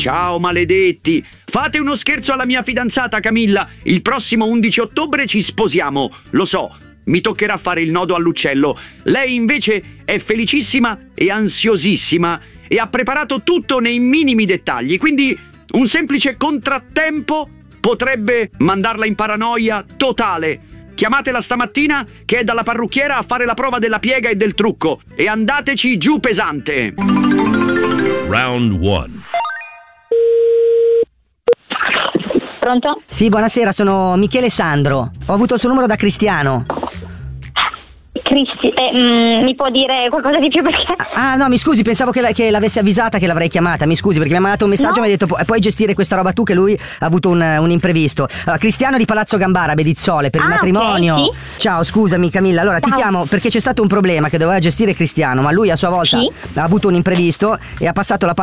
Ciao maledetti, fate uno scherzo alla mia fidanzata Camilla, il prossimo 11 ottobre ci sposiamo, lo so, mi toccherà fare il nodo all'uccello. Lei invece è felicissima e ansiosissima e ha preparato tutto nei minimi dettagli, quindi un semplice contrattempo potrebbe mandarla in paranoia totale. Chiamatela stamattina che è dalla parrucchiera a fare la prova della piega e del trucco e andateci giù pesante. Round 1. Pronto? Sì, buonasera, sono Michele Sandro. Ho avuto il suo numero da Cristiano. Mi può dire qualcosa di più perché... Ah no, mi scusi, pensavo che l'avessi avvisata che l'avrei chiamata. Mi scusi perché mi ha mandato un messaggio e mi ha detto puoi gestire questa roba tu, che lui ha avuto un imprevisto. Cristiano di Palazzo Gambara, Bedizzole, per il matrimonio. Okay, sì. Ciao, scusami Camilla, allora ti chiamo perché c'è stato un problema che doveva gestire Cristiano, ma lui a sua volta ha avuto un imprevisto e ha passato la